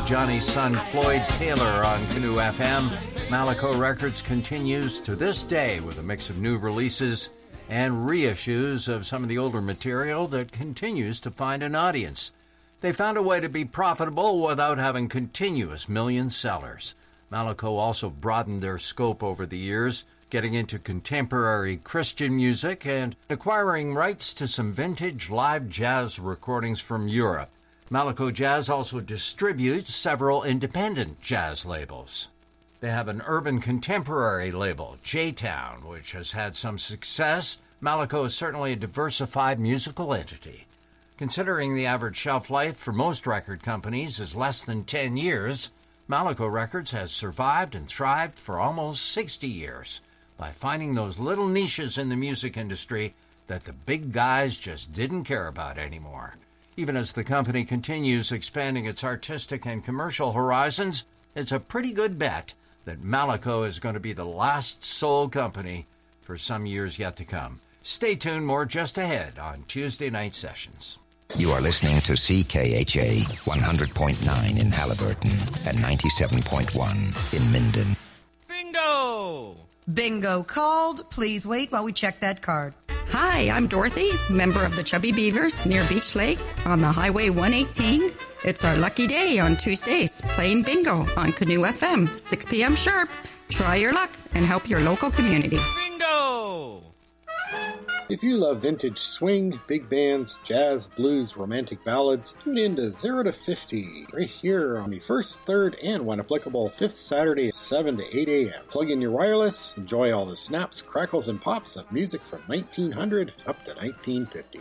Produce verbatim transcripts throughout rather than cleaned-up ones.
Johnny's son Floyd Taylor on Canoe F M. Malaco Records continues to this day with a mix of new releases and reissues of some of the older material that continues to find an audience. They found a way to be profitable without having continuous million sellers. Malaco also broadened their scope over the years, getting into contemporary Christian music and acquiring rights to some vintage live jazz recordings from Europe. Malaco Jazz also distributes several independent jazz labels. They have an urban contemporary label, J-Town, which has had some success. Malaco is certainly a diversified musical entity. Considering the average shelf life for most record companies is less than ten years, Malaco Records has survived and thrived for almost sixty years by finding those little niches in the music industry that the big guys just didn't care about anymore. Even as the company continues expanding its artistic and commercial horizons, it's a pretty good bet that Malaco is going to be the last soul company for some years yet to come. Stay tuned, more just ahead on Tuesday Night Sessions. You are listening to C K H A one hundred point nine in Halliburton and ninety-seven point one in Minden. Bingo! Bingo called. Please wait while we check that card. Hi, I'm Dorothy, member of the Chubby Beavers near Beach Lake on the Highway one eighteen. It's our lucky day on Tuesdays, playing bingo on Canoe F M, six p.m. sharp. Try your luck and help your local community. Bingo! If you love vintage swing, big bands, jazz, blues, romantic ballads, tune in to zero to fifty right here on the first, third, and when applicable, fifth Saturday, seven to eight a.m. Plug in your wireless, enjoy all the snaps, crackles, and pops of music from nineteen hundred up to nineteen fifty.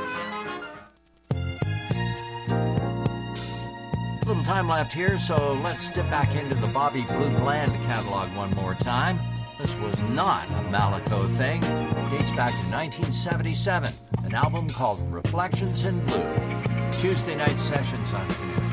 Little time left here, so let's dip back into the Bobby Blue Bland catalog one more time. This was not a Malaco thing. It dates back to nineteen seventy-seven, an album called Reflections in Blue. Tuesday Night Sessions on Canoe.